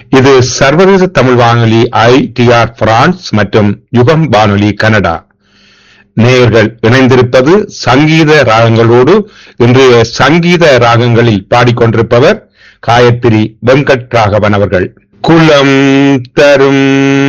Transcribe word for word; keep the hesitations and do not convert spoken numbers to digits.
இது சர்வதேச தமிழ் வானொலி ஐ டி ஆர் பிரான்ஸ் மற்றும் யுகம் வானொலி கனடா. நேயர்கள் இணைந்திருப்பது சங்கீத ராகங்களோடு. இன்றைய சங்கீத ராகங்களில் பாடிக்கொண்டிருப்பவர் காயத்ரி வெங்கட் ராகவன் அவர்கள். குலம் தரும்